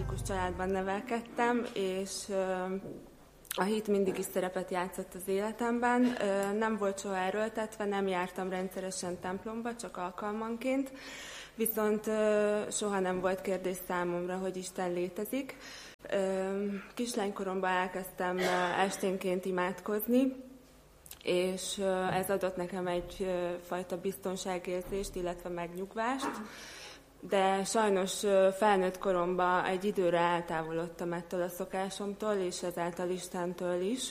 katolikus családban nevelkedtem, és a hit mindig is szerepet játszott az életemben. Nem volt soha erőltetve, nem jártam rendszeresen templomba, csak alkalmanként, viszont soha nem volt kérdés számomra, hogy Isten létezik. Kislánykoromban elkezdtem esténként imádkozni, és ez adott nekem egyfajta biztonságérzést, illetve megnyugvást, de sajnos felnőtt koromban egy időre eltávolodtam ettől a szokásomtól, és ezáltal Istentől is.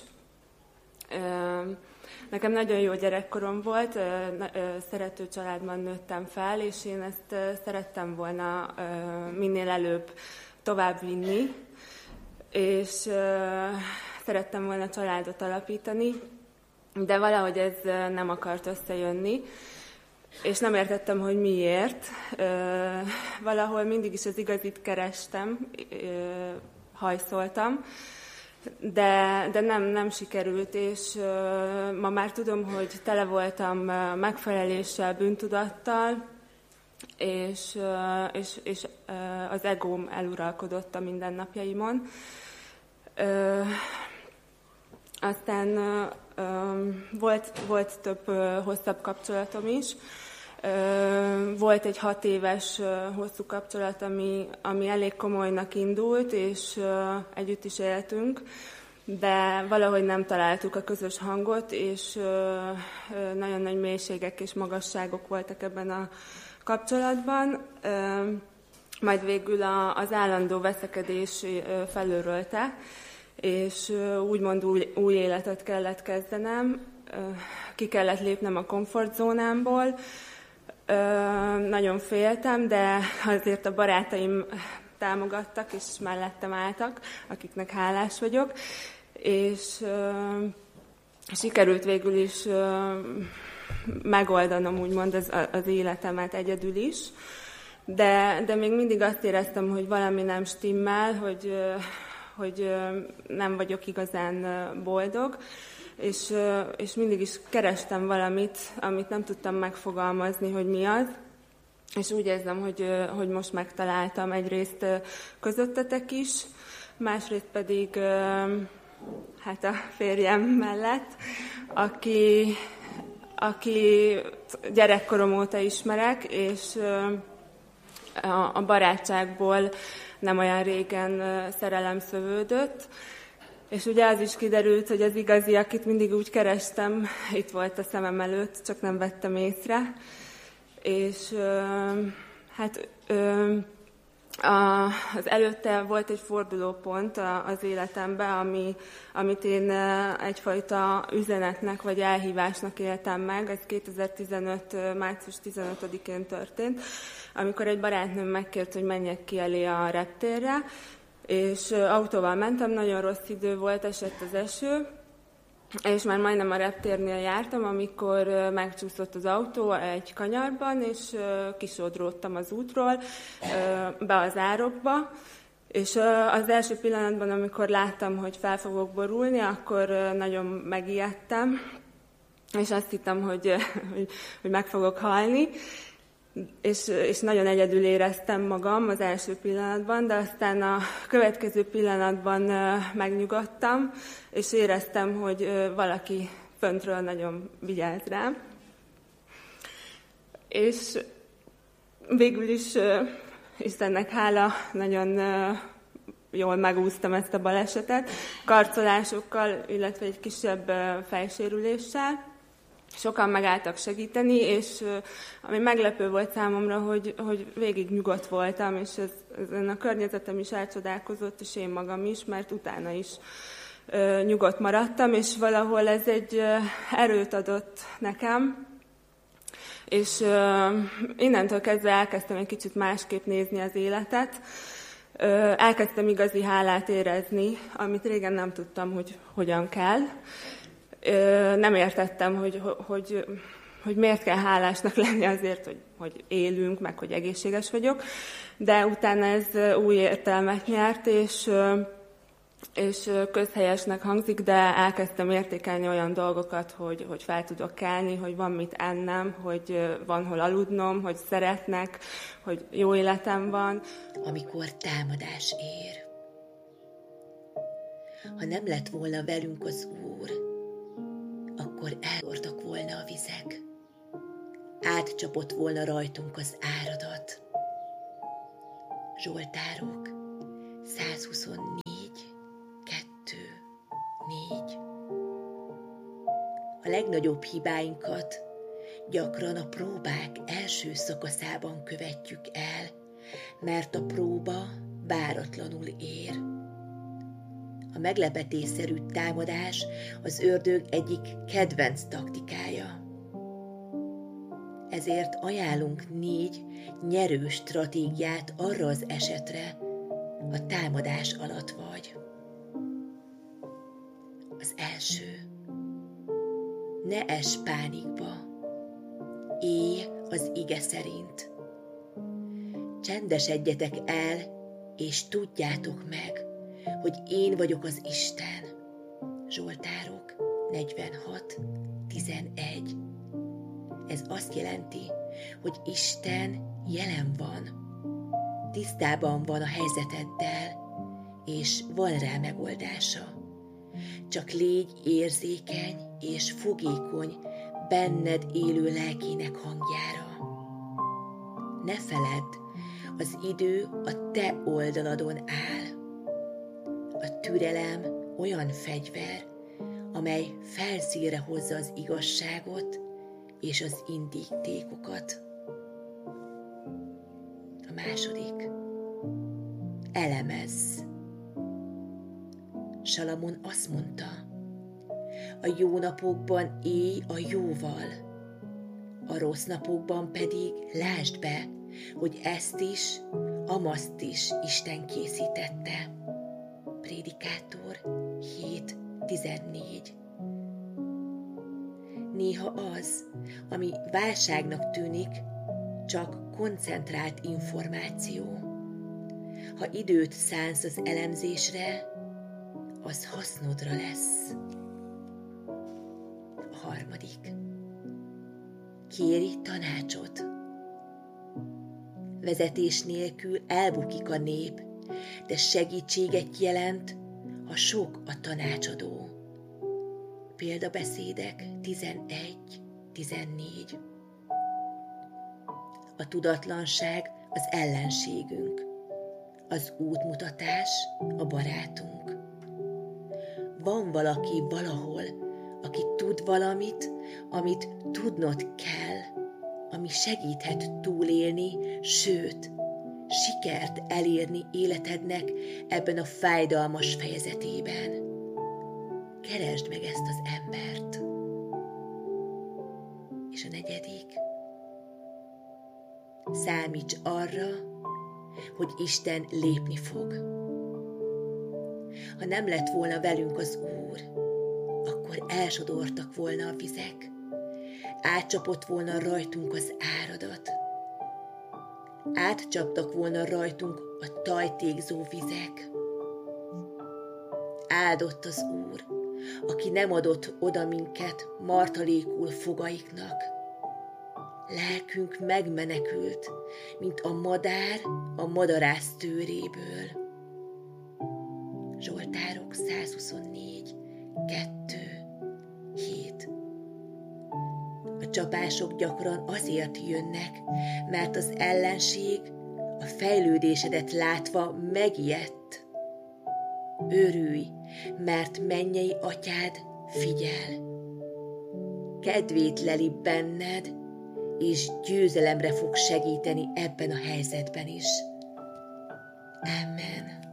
Nekem nagyon jó gyerekkorom volt, szerető családban nőttem fel, és én ezt szerettem volna minél előbb továbbvinni, és szerettem volna családot alapítani, de valahogy ez nem akart összejönni, és nem értettem, hogy miért. Valahol mindig is az igazit kerestem, hajszoltam, de nem sikerült, és ma már tudom, hogy tele voltam megfeleléssel, bűntudattal, és az egóm eluralkodott a mindennapjaimon. Aztán volt több hosszabb kapcsolatom is. Volt egy 6 éves hosszú kapcsolat, ami elég komolynak indult, és együtt is éltünk, de valahogy nem találtuk a közös hangot, és nagyon nagy mélységek és magasságok voltak ebben a kapcsolatban. Majd végül az állandó veszekedés felőrölte, és úgymond új életet kellett kezdenem, ki kellett lépnem a komfortzónámból. Nagyon féltem, de azért a barátaim támogattak, és mellettem álltak, akiknek hálás vagyok, és sikerült végül is megoldanom úgymond az életemet egyedül is, de még mindig azt éreztem, hogy valami nem stimmel, hogy nem vagyok igazán boldog, és mindig is kerestem valamit, amit nem tudtam megfogalmazni, hogy mi az, és úgy érzem, hogy most megtaláltam egyrészt közöttetek is, másrészt pedig hát a férjem mellett, aki gyerekkorom óta ismerek, és a barátságból nem olyan régen szerelem szövődött, és ugye az is kiderült, hogy az igazi, akit mindig úgy kerestem, itt volt a szemem előtt, csak nem vettem észre. És az előtte volt egy fordulópont az életemben, amit én egyfajta üzenetnek vagy elhívásnak éltem meg. Ez 2015. március 15-én történt, amikor egy barátnőm megkért, hogy menjek ki elé a reptérre, és autóval mentem, nagyon rossz idő volt, esett az eső, és már majdnem a reptérnél jártam, amikor megcsúszott az autó egy kanyarban, és kisodródtam az útról be az árokba, és az első pillanatban, amikor láttam, hogy fel fogok borulni, akkor nagyon megijedtem, és azt hittem, hogy meg fogok halni, és nagyon egyedül éreztem magam az első pillanatban, de aztán a következő pillanatban megnyugodtam, és éreztem, hogy valaki föntről nagyon vigyáz rám. És végül is Istennek hála, nagyon jól megúsztam ezt a balesetet, karcolásokkal, illetve egy kisebb fejsérüléssel. Sokan megálltak segíteni, és ami meglepő volt számomra, hogy végig nyugodt voltam, és ezen a környezetem is elcsodálkozott, és én magam is, mert utána is nyugodt maradtam, és valahol ez egy erőt adott nekem, és innentől kezdve elkezdtem egy kicsit másképp nézni az életet, elkezdtem igazi hálát érezni, amit régen nem tudtam, hogy hogyan kell. Nem értettem, hogy miért kell hálásnak lenni azért, hogy élünk, meg hogy egészséges vagyok, de utána ez új értelmet nyert, és és közhelyesnek hangzik, de elkezdtem értékelni olyan dolgokat, hogy fel tudok kelni, hogy van mit ennem, hogy van hol aludnom, hogy szeretnek, hogy jó életem van. Amikor támadás ér. Ha nem lett volna velünk az Úr, akkor elhordtak volna a vizek. Átcsapott volna rajtunk az áradat. Zsoltárok 124, 2, 4. A legnagyobb hibáinkat gyakran a próbák első szakaszában követjük el, mert a próba váratlanul ér. A meglepetésszerű támadás az ördög egyik kedvenc taktikája. Ezért ajánlunk 4 nyerő stratégiát arra az esetre, ha támadás alatt vagy. Az első. Ne ess pánikba. Élj az ige szerint. Csendesedjetek el, és tudjátok meg, hogy én vagyok az Isten. Zsoltárok 46, 11. Ez azt jelenti, hogy Isten jelen van, tisztában van a helyzeteddel, és van rá megoldása. Csak légy érzékeny és fogékony benned élő lelkének hangjára. Ne feledd, az idő a te oldaladon áll. A türelem olyan fegyver, amely felszínre hozza az igazságot és az indítékokat. A második. Elemezz. Salamon azt mondta, a jó napokban élj a jóval, a rossz napokban pedig lásd be, hogy ezt is, amazt is Isten készítette. Prédikátor 7.14. Néha az, ami válságnak tűnik, csak koncentrált információ. Ha időt szánsz az elemzésre, az hasznodra lesz. A harmadik. Kérj tanácsot. Vezetés nélkül elbukik a nép, de segítséget jelent, ha sok a tanácsadó. Példabeszédek 11-14. A tudatlanság az ellenségünk, az útmutatás a barátunk. Van valaki valahol, aki tud valamit, amit tudnod kell, ami segíthet túlélni, sőt, sikert elérni életednek ebben a fájdalmas fejezetében. Keresd meg ezt az embert. És a negyedik. Számíts arra, hogy Isten lépni fog. Ha nem lett volna velünk az Úr, akkor elsodortak volna a vizek, átcsapott volna rajtunk az áradat, átcsaptak volna rajtunk a tajtékzó vizek. Áldott az Úr, aki nem adott oda minket martalékul fogaiknak. Lelkünk megmenekült, mint a madár a madarász tőréből. Zsoltárok 124, 2, 7. A csapások gyakran azért jönnek, mert az ellenség a fejlődésedet látva megijedt. Örülj, mert mennyei atyád figyel. Kedvét leli benned, és győzelemre fog segíteni ebben a helyzetben is. Amen.